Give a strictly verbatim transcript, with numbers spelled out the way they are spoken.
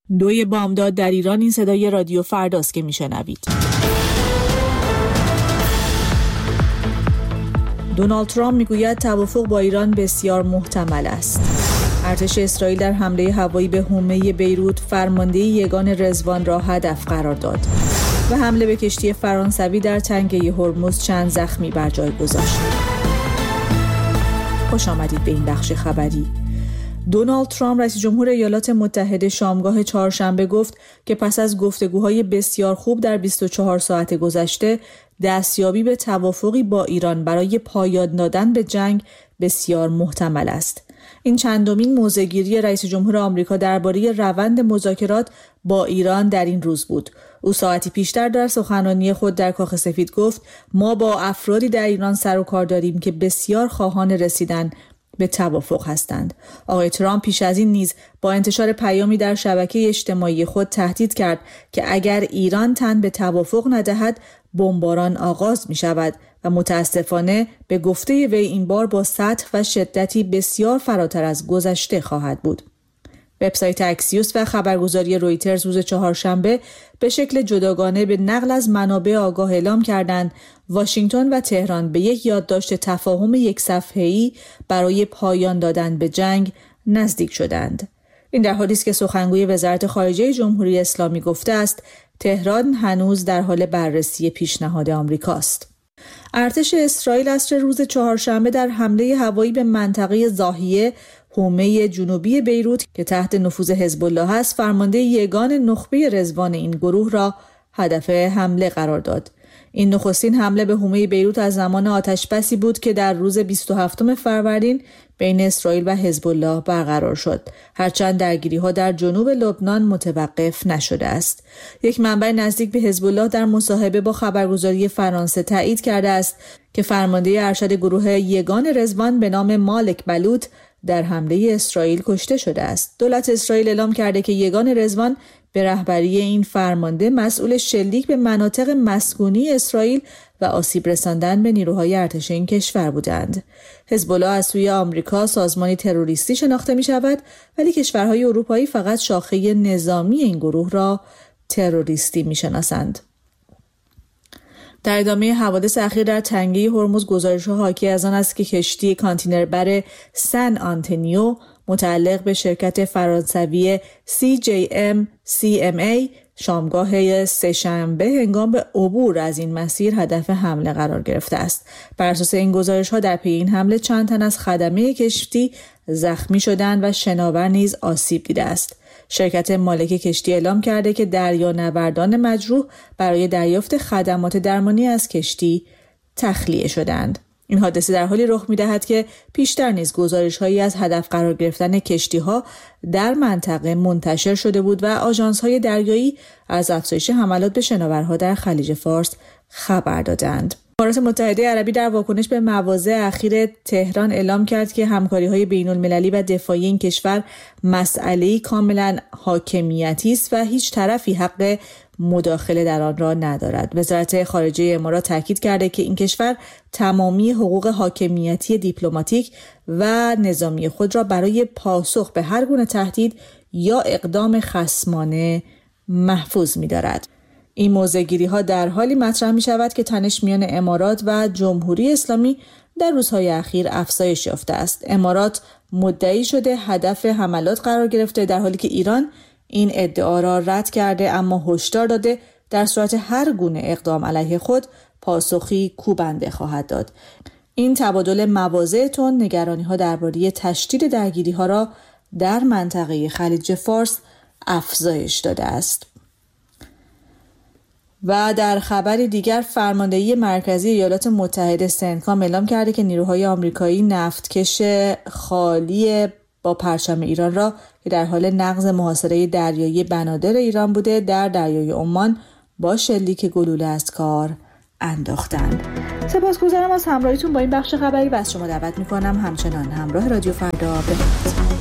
دوی بامداد در ایران، این صدای رادیو فرداست که میشنوید. دونالد ترامپ میگوید توافق با ایران بسیار محتمل است. ارتش اسرائیل در حمله هوایی به حومه بیروت فرمانده یگان رضوان را هدف قرار داد و حمله به کشتی فرانسوی در تنگه هرمز چند زخمی بر جای گذاشت. خوش آمدید به این بخش خبری. دونالد ترامپ رئیس جمهور ایالات متحده شامگاه چهارشنبه گفت که پس از گفتگوهای بسیار خوب در بیست و چهار ساعت گذشته، دستیابی به توافقی با ایران برای پایان دادن به جنگ بسیار محتمل است. این چندمین موضع‌گیری رئیس جمهور آمریکا درباره روند مذاکرات با ایران در این روز بود. او ساعتی پیشتر در سخنرانی خود در کاخ سفید گفت ما با افرادی در ایران سر و کار داریم که بسیار خواهان رسیدن به توافق هستند. آقای ترامپ پیش از این نیز با انتشار پیامی در شبکه اجتماعی خود تهدید کرد که اگر ایران تن به توافق ندهد بمباران آغاز می شود و متاسفانه به گفته وی این بار با سطح و شدتی بسیار فراتر از گذشته خواهد بود. وبسایت اکسیوس و خبرگزاری رویترز روز چهارشنبه به شکل جداگانه به نقل از منابع آگاه اعلام کردند واشنگتن و تهران به یک یادداشت تفاهم یک صفحه‌ای برای پایان دادن به جنگ نزدیک شدند. این در حالی است که سخنگوی وزارت خارجه جمهوری اسلامی گفته است تهران هنوز در حال بررسی پیشنهاد آمریکاست. ارتش اسرائیل عصر روز چهارشنبه در حمله هوایی به منطقه ضاحیه حومه جنوبی بیروت که تحت نفوذ حزب الله است، فرمانده یگان نخبه رضوان این گروه را هدف حمله قرار داد. این نخستین حمله به حومه بیروت از زمان آتشبسی بود که در روز بیست و هفتم فروردین بین اسرائیل و حزب الله برقرار شد، هرچند درگیری‌ها در جنوب لبنان متوقف نشده است. یک منبع نزدیک به حزب الله در مصاحبه با خبرگزاری فرانسه تایید کرده است که فرمانده ارشد گروه یگان رضوان به نام مالک بلوط در حمله اسرائیل کشته شده است. دولت اسرائیل اعلام کرده که یگان رضوان به رهبری این فرمانده مسئول شلیک به مناطق مسکونی اسرائیل و آسیب رساندن به نیروهای ارتش این کشور بودند. حزب الله از سوی آمریکا سازمانی تروریستی شناخته می شود، ولی کشورهای اروپایی فقط شاخه نظامی این گروه را تروریستی می شناسند. در ادامه حوادث اخیر در تنگه هرمز، گزارش‌ها حاکی از آن است که کشتی کانتینربر سن آنتونیو متعلق به شرکت فرانسوی سی جی ام سی ام ای شامگاه سه‌شنبه هنگام به عبور از این مسیر هدف حمله قرار گرفته است. بر اساس این گزارش‌ها در پی این حمله چند تن از خدمه کشتی زخمی شدند و شناور نیز آسیب دیده است. شرکت مالک کشتی اعلام کرده که دریانوردان مجروح برای دریافت خدمات درمانی از کشتی تخلیه شدند. این حادثه در حالی رخ می‌دهد که پیشتر نیز گزارش‌هایی از هدف قرار گرفتن کشتی‌ها در منطقه منتشر شده بود و آژانس‌های دریایی از افزایش حملات به شناورها در خلیج فارس خبر دادند. امارات متحده عربی در واکنش به مواضع اخیر تهران اعلام کرد که همکاری‌های بین‌المللی و دفاعی این کشور مسئله‌ای کاملاً حاکمیتی است و هیچ طرفی حق مداخله در آن را ندارد. وزارت خارجه امارات تاکید کرده که این کشور تمامی حقوق حاکمیتی دیپلماتیک و نظامی خود را برای پاسخ به هر گونه تهدید یا اقدام خصمانه محفوظ می‌دارد. این موضع‌گیری‌ها در حالی مطرح می‌شود که تنش میان امارات و جمهوری اسلامی در روزهای اخیر افزایش یافته است. امارات مدعی شده هدف حملات قرار گرفته، در حالی که ایران این ادعا را رد کرده، اما هشدار داده در صورت هر گونه اقدام علیه خود پاسخی کوبنده خواهد داد. این تبادل مواضع تند نگرانی‌ها درباره تشدید درگیری‌ها را در منطقه خلیج فارس افزایش داده است. و در خبری دیگر، فرماندهی مرکزی ایالات متحده سنتکام اعلام کرده که نیروهای آمریکایی نفتکش خالی با پرچم ایران را که در حال نقض محاصره دریایی بنادر ایران بوده در دریای عمان با شلیک گلوله از کار انداختند. سپاسگزارم از همراهیتون با این بخش خبری و از شما دعوت می‌کنم همچنان همراه رادیو فردا بمانید.